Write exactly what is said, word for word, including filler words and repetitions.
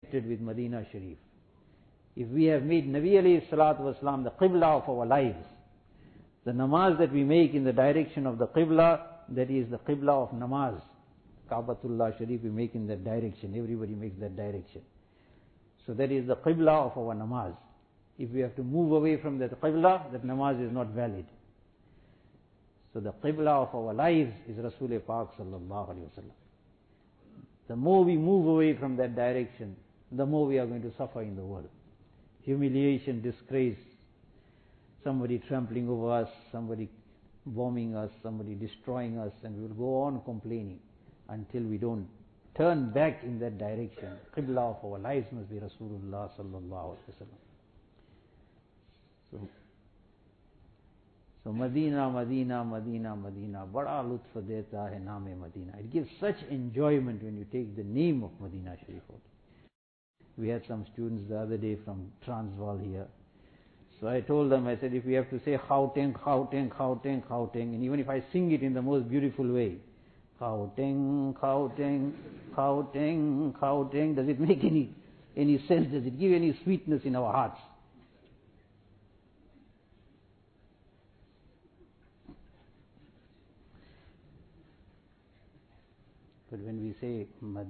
with Medina Sharif. If we have made Nabi alayhi salatu wasalam the Qibla of our lives, the namaz that we make in the direction of the Qibla, that is the Qibla of namaz. Kaabatullah Sharif we make in that direction, everybody makes that direction. So that is the Qibla of our namaz. If we have to move away from that Qibla, that namaz is not valid. So the Qibla of our lives is Rasul Pak sallallahu alayhi wa sallam. The more we move away from that direction, the more we are going to suffer in the world. Humiliation, disgrace, somebody trampling over us, somebody bombing us, somebody destroying us, and we will go on complaining until we don't turn back in that direction. Qibla of our lives must be Rasulullah sallallahu alaihi wasallam. So, so Madina, Madina, Madina, Madina, bada lutf deta hai naam Madina. It gives such enjoyment when you take the name of Medina Sharif. We had some students the other day from Transvaal here. So I told them, I said, if we have to say Gauteng, Gauteng, Gauteng, Gauteng, and even if I sing it in the most beautiful way, Gauteng, Gauteng, Gauteng, Gauteng, does it make any, any sense? Does it give any sweetness in our hearts? But when we say